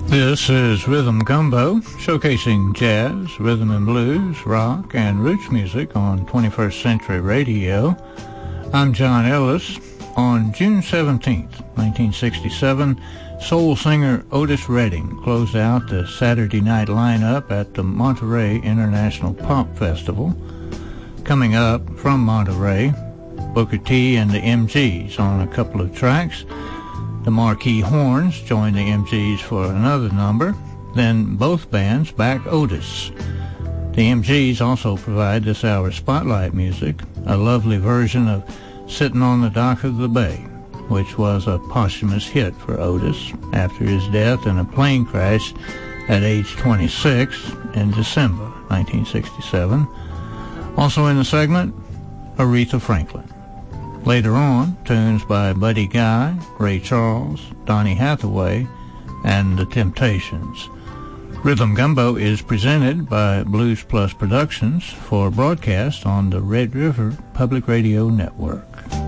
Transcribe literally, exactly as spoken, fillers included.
This is Rhythm Gumbo, showcasing jazz, rhythm and blues, rock, and roots music on twenty-first Century Radio. I'm John Ellis. On June seventeenth, nineteen sixty-seven, soul singer Otis Redding closed out the Saturday night lineup at the Monterey International Pop Festival. Coming up from Monterey, Booker T and the M Gs on a couple of tracks. The Marquee Horns joined the M Gs for another number. Then both bands back Otis. The M Gs also provide this hour's spotlight music, a lovely version of Sitting on the Dock of the Bay, which was a posthumous hit for Otis after his death in a plane crash at age twenty-six in December nineteen sixty-seven. Also in the segment, Aretha Franklin. Later on, tunes by Buddy Guy, Ray Charles, Donny Hathaway, and The Temptations. Rhythm Gumbo is presented by Blues Plus Productions for broadcast on the Red River Public Radio Network.